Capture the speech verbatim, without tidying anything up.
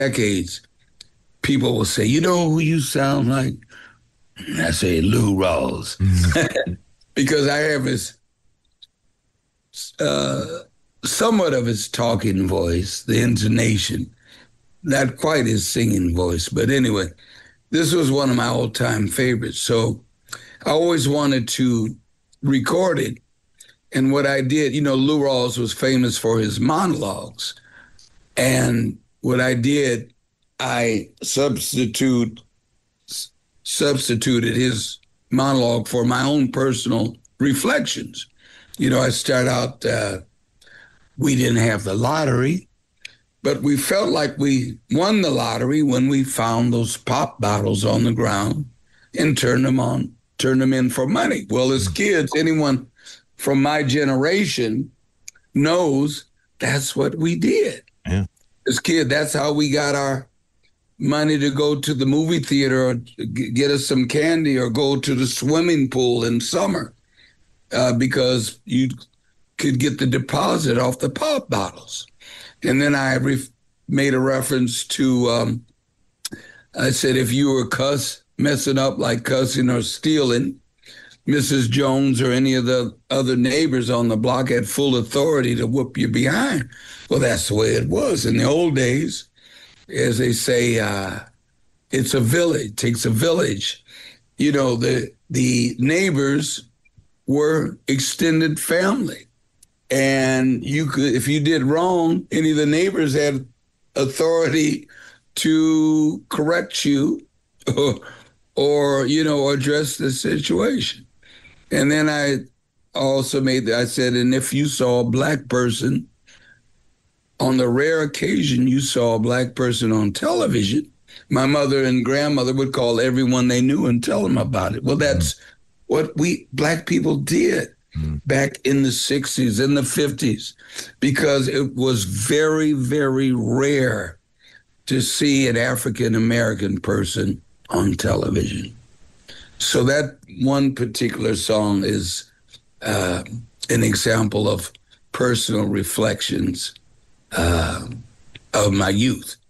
decades, people will say, you know who you sound like? And I say, Lou Rawls. Because I have his, uh, somewhat of his talking voice, the intonation, not quite his singing voice. But anyway, this was one of my all-time favorites. So I always wanted to record it. And what I did, you know, Lou Rawls was famous for his monologues. And what I did, I substitute substituted his monologue for my own personal reflections. You know, I start out, uh, we didn't have the lottery, but we felt like we won the lottery when we found those pop bottles on the ground and turned them on, turned them in for money. Well, as kids, anyone from my generation knows that's what we did. Yeah. As kids, that's how we got our money to go to the movie theater or get us some candy or go to the swimming pool in summer uh, because you could get the deposit off the pop bottles. And then I re- made a reference to, um, I said, if you were cuss, messing up like cussing or stealing, Missus Jones or any of the other neighbors on the block had full authority to whoop you behind. Well, that's the way it was in the old days. As they say, uh, it's a village, takes a village. You know, the the neighbors were extended family. And you could, if you did wrong, any of the neighbors had authority to correct you or, or you know, address the situation. And then I also made, I said, and if you saw a black person, on the rare occasion you saw a black person on television, my mother and grandmother would call everyone they knew and tell them about it. Well, that's mm. what we black people did mm. back in the sixties and the fifties, because it was very, very rare to see an African-American person on television. So that one particular song is uh, an example of personal reflections Uh, of my youth.